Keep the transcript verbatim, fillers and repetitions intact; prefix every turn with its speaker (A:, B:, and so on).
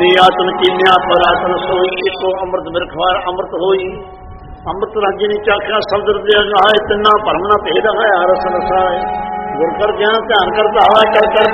A: कीनी आतन कीनिया पर आतन सोई, एको अमृत बिरखवार अमृत होई। अमृत राज्य ने चाख्या शब्द दिया गहाय, तिना भरम न भेद है रस रसाए। गुर कर ज्ञान ध्यान करता हवा कर कर